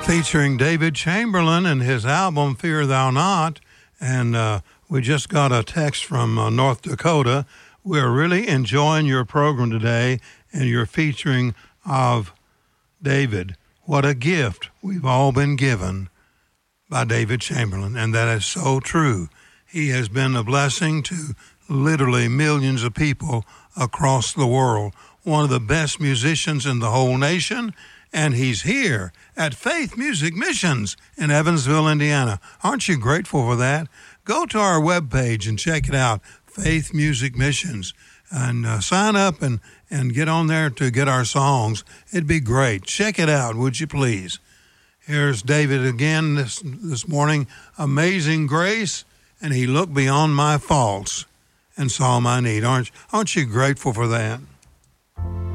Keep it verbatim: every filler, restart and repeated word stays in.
featuring David Chamberlain and his album Fear Thou Not. And uh, we just got a text from uh, North Dakota. We're really enjoying your program today and your featuring of David. What a gift we've all been given by David Chamberlain, and that is so true. He has been a blessing to literally millions of people across the world. One of the best musicians in the whole nation, and he's here at Faith Music Missions in Evansville, Indiana. Aren't you grateful for that? Go to our webpage and check it out, Faith Music Missions, and uh, sign up and, and get on there to get our songs. It'd be great. Check it out, would you please? Here's David again this, this morning. Amazing grace, and he looked beyond my faults and saw my need. Aren't, aren't you grateful for that?